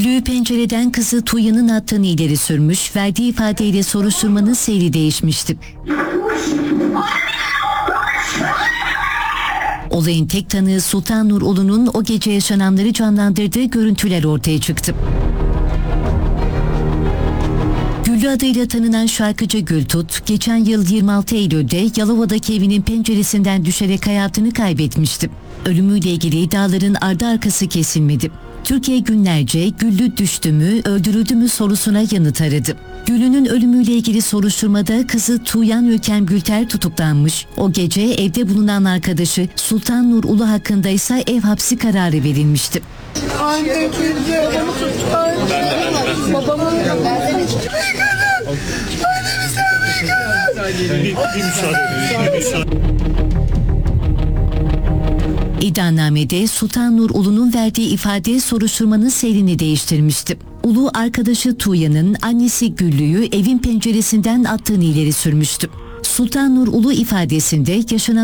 Güllü'yü pencereden kızı Tuğya'nın attığını ileri sürmüş, verdiği ifadeyle soruşturmanın seyri değişmişti. Olayın tek tanığı Sultan Nur Ulu'nun o gece yaşananları canlandırdığı görüntüler ortaya çıktı. Güllü adıyla tanınan şarkıcı Gültut, geçen yıl 26 Eylül'de Yalova'daki evinin penceresinden düşerek hayatını kaybetmişti. Ölümüyle ilgili iddiaların ardı arkası kesilmedi. Türkiye günlerce Güllü düştü mü, öldürüldü mü sorusuna yanıt aradı. Güllü'nün ölümüyle ilgili soruşturmada kızı Tuğyan Ülkem Gülter tutuklanmış. O gece evde bulunan arkadaşı Sultan Nur Ulu hakkında ise ev hapsi kararı verilmişti. Anne ikinci adamı tuttu. Anne. Babamın annemi İddianamede Sultan Nur Ulu'nun verdiği ifade soruşturmanın seyrini değiştirmişti. Ulu arkadaşı Tuğya'nın annesi Güllü'yü evin penceresinden attığını ileri sürmüştü. Sultan Nur Ulu ifadesinde yaşanan